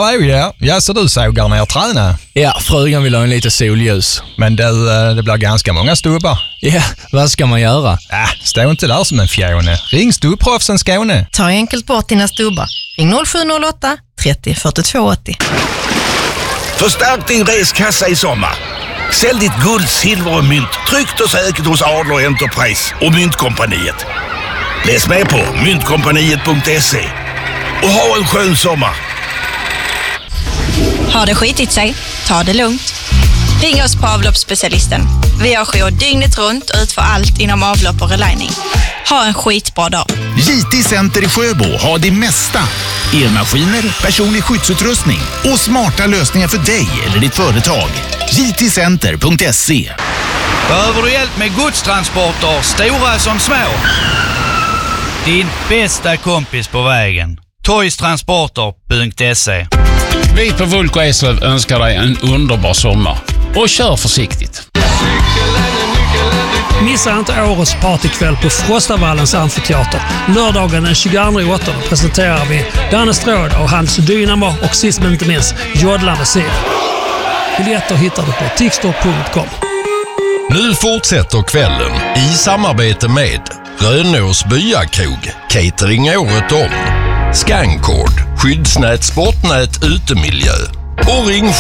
Hallå, ja, så du sågar ner träna? Ja, frugan vill ha en lite solljus. Men det blir ganska många stubbar. Ja, vad ska man göra? Stå inte där som en fjone. Ring Stubbproffsen Skåne. Ta enkelt bort dina stubbar. Ring 0708 30 42 80. Förstärk din reskassa i sommar. Sälj ditt guld, silver och mynt tryggt och säkert hos Adler Enterprise och Myntkompaniet. Läs med på myntkompaniet.se och ha en skön sommar. Har det skitit sig? Ta det lugnt. Ring oss på avloppsspecialisten. Vi har jour dygnet runt och utför allt inom avlopp och relining. Ha en skitbra dag. JT Center i Sjöbo har det mesta. Elmaskiner, personlig skyddsutrustning och smarta lösningar för dig eller ditt företag. jtcenter.se. Behöver du hjälp med godstransporter, stora som små? Din bästa kompis på vägen. Toystransporter.se. Vi på Vulko Eslöv önskar dig en underbar sommar. Och kör försiktigt. Missa inte årets partykväll på Frostavallens amfiteater. Lördagen den 22/8 presenterar vi Danne Stråd och hans Dynamo och sist men inte minst Jodlande Siv. Biljetter hittar du på tixter.com. Nu fortsätter kvällen i samarbete med Rönås Byakrog, catering året om, Scancord, skyddsnät, sportnät, utemiljö och Ring